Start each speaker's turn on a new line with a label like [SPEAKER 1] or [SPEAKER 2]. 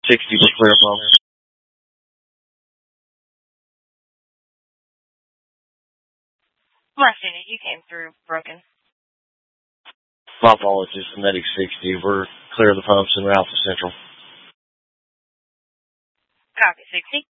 [SPEAKER 1] 60 for clear pump.
[SPEAKER 2] Martina, you came through broken.
[SPEAKER 1] My apologies, Medic 60. We're clear of the pumps in Alpha Central.
[SPEAKER 2] Copy, 60.